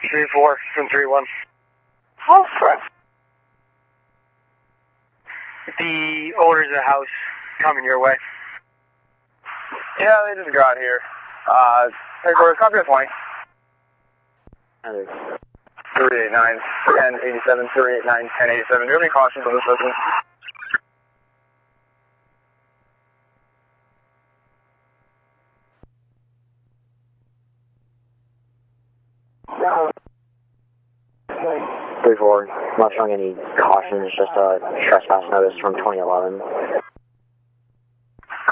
3-4 from 3-1. Oh, friend. The owners of the house coming your way. Yeah, they just got here. Headquarters, copy of 20. 389, 1087, 389, 1087. Do you have any cautions on this resident? No. 3-4, not showing any cautions, just a trespass notice from 2011.